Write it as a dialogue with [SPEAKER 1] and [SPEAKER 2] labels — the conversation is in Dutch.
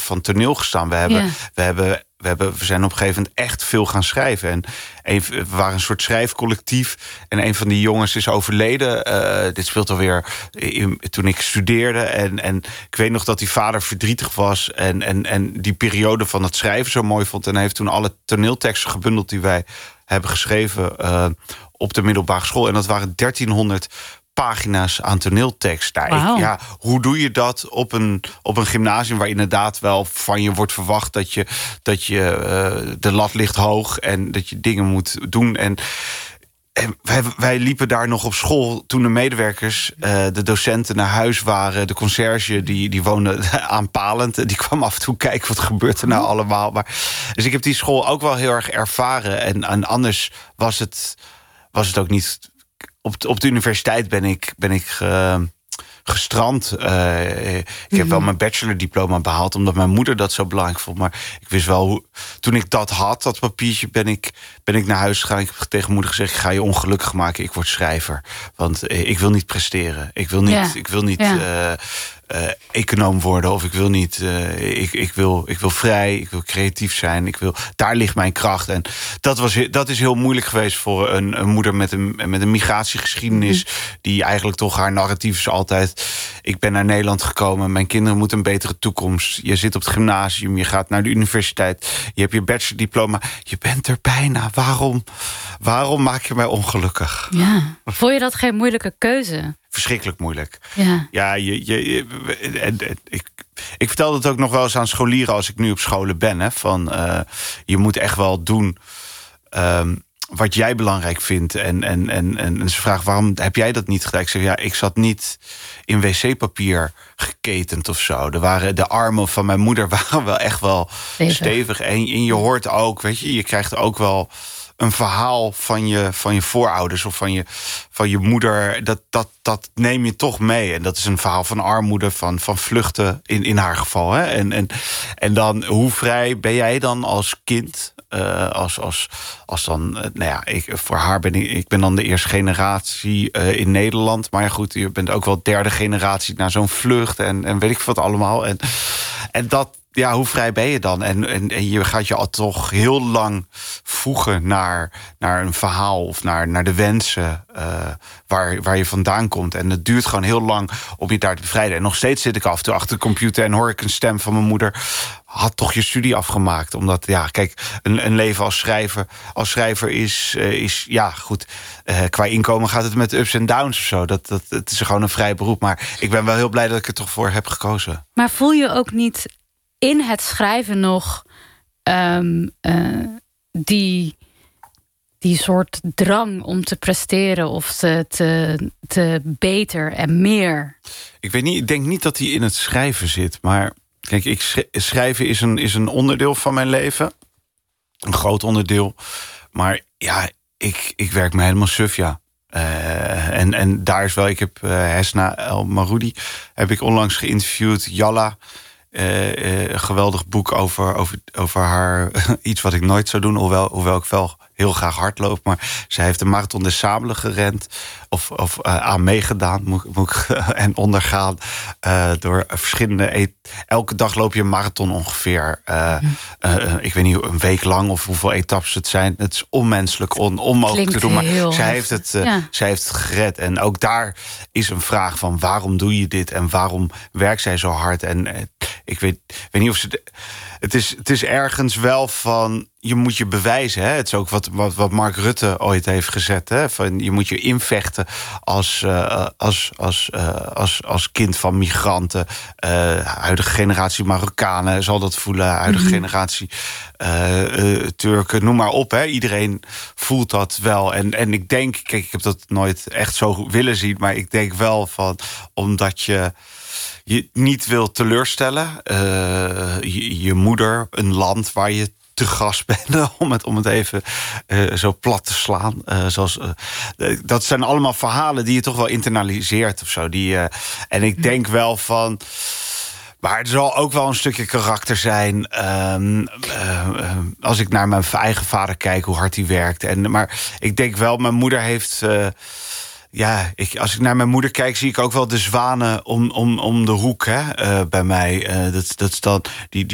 [SPEAKER 1] van toneel gestaan. We zijn op een gegeven moment echt veel gaan schrijven. En we waren een soort schrijfcollectief. En een van die jongens is overleden. Dit speelt alweer toen ik studeerde. En ik weet nog dat die vader verdrietig was. En die periode van het schrijven zo mooi vond. En hij heeft toen alle toneelteksten gebundeld die wij hebben geschreven op de middelbare school. En dat waren 1300 pagina's aan toneeltekst.
[SPEAKER 2] Wow.
[SPEAKER 1] Hoe doe je dat op een gymnasium waar inderdaad wel van je wordt verwacht dat je de lat ligt hoog en dat je dingen moet doen. En wij liepen daar nog op school toen de medewerkers, de docenten naar huis waren. De conciërge die woonde aanpalend. Die kwam af en toe kijken wat gebeurt er nou allemaal. Dus ik heb die school ook wel heel erg ervaren. En anders was het ook niet. Op de universiteit ben ik gestrand. Ik heb wel mijn bachelordiploma behaald omdat mijn moeder dat zo belangrijk vond. Maar ik wist wel hoe. Toen ik dat had, dat papiertje, ben ik naar huis gegaan. Ik heb tegen moeder gezegd: ik ga je ongelukkig maken. Ik word schrijver. Want ik wil niet presteren. Ik wil niet econoom worden. Of ik wil niet. Ik wil vrij. Ik wil creatief zijn. Daar ligt mijn kracht. En dat is heel moeilijk geweest voor een moeder met een migratiegeschiedenis. Die eigenlijk toch haar narratief is altijd: ik ben naar Nederland gekomen. Mijn kinderen moeten een betere toekomst. Je zit op het gymnasium. Je gaat naar de universiteit. Je hebt je bachelordiploma. Je bent er bijna. Waarom maak je mij ongelukkig?
[SPEAKER 2] Ja. Vond je dat geen moeilijke keuze?
[SPEAKER 1] Verschrikkelijk moeilijk.
[SPEAKER 2] Ja,
[SPEAKER 1] ik vertel het ook nog wel eens aan scholieren als ik nu op scholen ben. Hè, van je moet echt wel doen wat jij belangrijk vindt. En ze vragen: waarom heb jij dat niet gedaan? Ik zeg: ik zat niet in wc-papier geketend of zo. De armen van mijn moeder waren wel echt wel stevig. En je hoort ook, weet je krijgt ook wel een verhaal van je voorouders of van je moeder. Dat neem je toch mee. En dat is een verhaal van armoede, van vluchten in haar geval. Hè? En dan, hoe vrij ben jij dan als kind? Als dan, voor haar ben ik ben dan de eerste generatie in Nederland. Maar ja, goed, je bent ook wel derde generatie naar zo'n vlucht en weet ik wat allemaal. En dat, ja, hoe vrij ben je dan? En je gaat je al toch heel lang voegen naar een verhaal of naar de wensen waar je vandaan komt. En het duurt gewoon heel lang om je daar te bevrijden. En nog steeds zit ik af en toe achter de computer en hoor ik een stem van mijn moeder: had toch je studie afgemaakt? Omdat, ja, kijk, een leven als schrijver is ja, goed. Qua inkomen gaat het met ups en downs of zo. Het is gewoon een vrij beroep. Maar ik ben wel heel blij dat ik er toch voor heb gekozen.
[SPEAKER 2] Maar voel je ook niet in het schrijven nog die soort drang om te presteren of te beter en meer?
[SPEAKER 1] Ik denk niet dat die in het schrijven zit. Maar kijk, schrijven is een onderdeel van mijn leven. Een groot onderdeel. Maar ja, ik werk me helemaal suf, ja. En daar is wel, ik heb Hesna El Maroudi heb ik onlangs geïnterviewd. Yalla, een geweldig boek over haar. Iets wat ik nooit zou doen, hoewel ik wel heel graag hardloop. Maar zij heeft de Marathon des Sables gerend. Of aan meegedaan, moet ik en ondergaan. Door verschillende. Elke dag loop je een marathon ongeveer. Ik weet niet, een week lang of hoeveel etappes het zijn. Het is onmenselijk, onmogelijk te doen. Maar zij heeft het gered. En ook daar is een vraag van: waarom doe je dit? En waarom werkt zij zo hard? En ik weet niet of ze. Het is ergens wel van: je moet je bewijzen. Hè? Het is ook wat Mark Rutte ooit heeft gezet. Hè? Van, je moet je invechten als kind van migranten. Huidige generatie Marokkanen zal dat voelen. Huidige generatie Turken, noem maar op. Hè? Iedereen voelt dat wel. En ik denk, kijk, ik heb dat nooit echt zo willen zien. Maar ik denk wel van, omdat je niet wil teleurstellen. Je moeder, een land waar je te gast bent, om het even zo plat te slaan. Dat zijn allemaal verhalen die je toch wel internaliseert of zo. En ik denk wel van, maar er zal ook wel een stukje karakter zijn. Als ik naar mijn eigen vader kijk, hoe hard hij werkt. Maar ik denk wel, mijn moeder heeft. Als ik naar mijn moeder kijk, zie ik ook wel de zwanen om de hoek, hè, bij mij. Dat is dan die